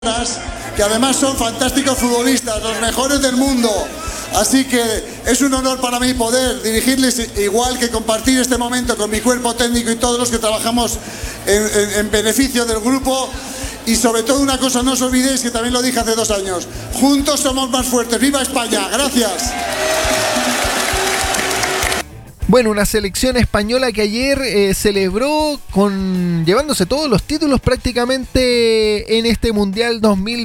que además son fantásticos futbolistas, los mejores del mundo. Así que es un honor para mí poder dirigirles, igual que compartir este momento con mi cuerpo técnico y todos los que trabajamos en beneficio del grupo. Y sobre todo una cosa, no os olvidéis, que también lo dije hace 2 años, juntos somos más fuertes. ¡Viva España! ¡Gracias! Bueno, una selección española que ayer celebró llevándose todos los títulos prácticamente en este Mundial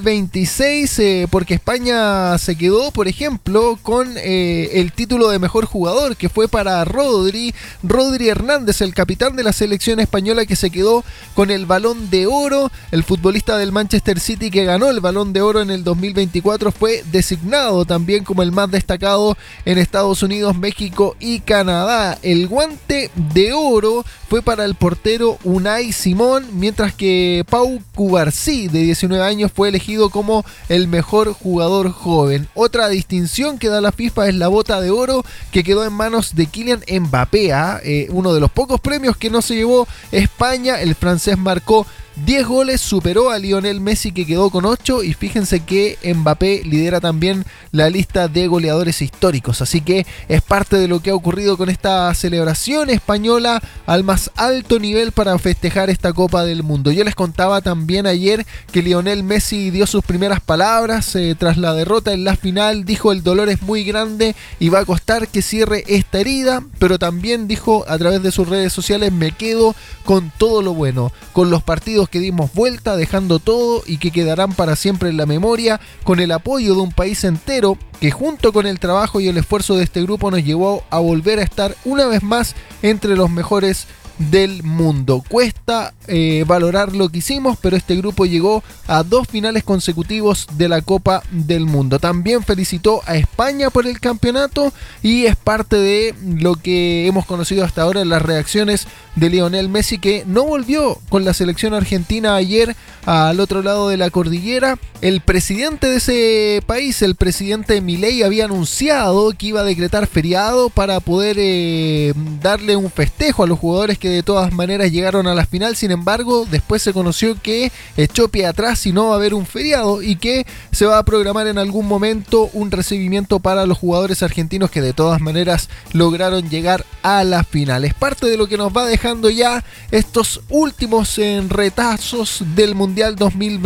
2026, porque España se quedó, por ejemplo, con el título de mejor jugador, que fue para Rodri Hernández, el capitán de la selección española, que se quedó con el Balón de Oro. El futbolista del Manchester City que ganó el Balón de Oro en el 2024 fue designado también como el más destacado en Estados Unidos, México y Canadá. El Guante de Oro fue para el portero Unai Simón, mientras que Pau Cubarsí, de 19 años, fue elegido como el mejor jugador joven. Otra distinción que da la FIFA es la Bota de Oro, que quedó en manos de Kylian Mbappé, uno de los pocos premios que no se llevó España. El francés marcó 10 goles, superó a Lionel Messi, que quedó con 8, y fíjense que Mbappé lidera también la lista de goleadores históricos, así que es parte de lo que ha ocurrido con esta celebración española al más alto nivel para festejar esta Copa del Mundo. Yo les contaba también ayer que Lionel Messi dio sus primeras palabras tras la derrota en la final. Dijo: el dolor es muy grande y va a costar que cierre esta herida, pero también dijo a través de sus redes sociales: me quedo con todo lo bueno, con los partidos que dimos vuelta, dejando todo y que quedarán para siempre en la memoria, con el apoyo de un país entero que junto con el trabajo y el esfuerzo de este grupo nos llevó a volver a estar una vez más entre los mejores del mundo. Cuesta valorar lo que hicimos, pero este grupo llegó a 2 finales consecutivos de la Copa del Mundo. También felicitó a España por el campeonato y es parte de lo que hemos conocido hasta ahora en las reacciones de Lionel Messi, que no volvió con la selección argentina ayer al otro lado de la cordillera. El presidente de ese país, el presidente Milei, había anunciado que iba a decretar feriado para poder darle un festejo a los jugadores que de todas maneras llegaron a la final. Sin embargo, después se conoció que echó pie atrás y no va a haber un feriado, y que se va a programar en algún momento un recibimiento para los jugadores argentinos que de todas maneras lograron llegar a la final. Es parte de lo que nos va dejando ya estos últimos retazos del Mundial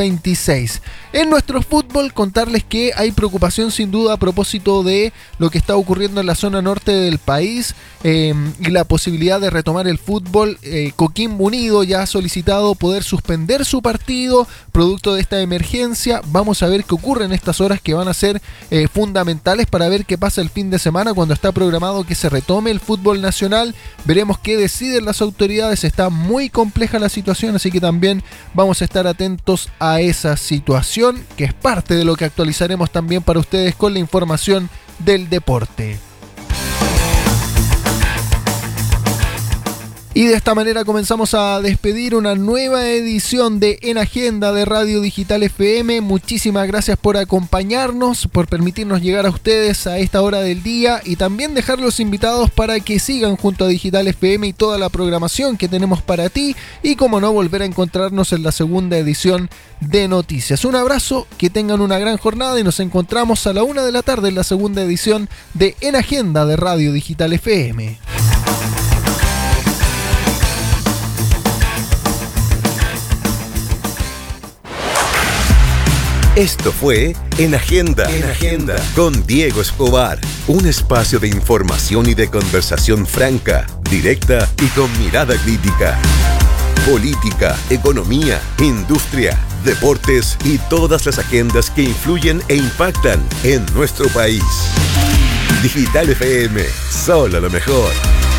2026. En nuestro fútbol, contarles que hay preocupación sin duda a propósito de lo que está ocurriendo en la zona norte del país y la posibilidad de retomar el fútbol. Coquimbo Unido ya ha solicitado poder suspender su partido producto de esta emergencia. Vamos a ver qué ocurre en estas horas, que van a ser fundamentales para ver qué pasa el fin de semana, cuando está programado que se retome el fútbol nacional. Veremos qué deciden las autoridades. Está muy compleja la situación, así que también vamos a estar atentos a esa situación, que es parte de lo que actualizaremos también para ustedes con la información del deporte. Y de esta manera comenzamos a despedir una nueva edición de En Agenda de Radio Digital FM. Muchísimas gracias por acompañarnos, por permitirnos llegar a ustedes a esta hora del día, y también dejarlos invitados para que sigan junto a Digital FM y toda la programación que tenemos para ti, y como no, volver a encontrarnos en la segunda edición de Noticias. Un abrazo, que tengan una gran jornada y nos encontramos a la 1 de la tarde en la segunda edición de En Agenda de Radio Digital FM. Esto fue En Agenda, con Diego Escobar, un espacio de información y de conversación franca, directa y con mirada crítica. Política, economía, industria, deportes y todas las agendas que influyen e impactan en nuestro país. Digital FM, solo lo mejor.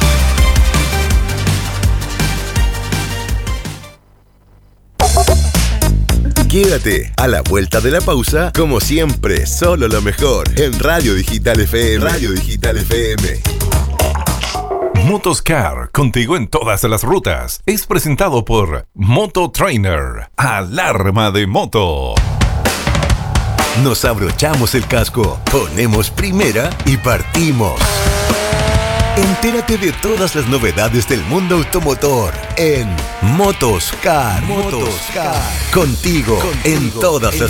Quédate a la vuelta de la pausa, como siempre, solo lo mejor en Radio Digital FM. Radio Digital FM. Motoscar, contigo en todas las rutas. Es presentado por Moto Trainer, alarma de moto. Nos abrochamos el casco, ponemos primera y partimos. Entérate de todas las novedades del mundo automotor en Motoscar. Contigo en todas las